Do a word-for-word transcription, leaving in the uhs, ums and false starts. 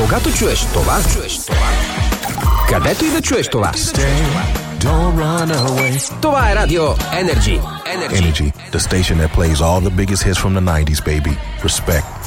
Кога то чуеш това, чуеш това, където и да чуеш това. Stay, don't run away. Това е Радио Energy. Energy, the station that plays all the biggest hits from the nineties, baby. Respect.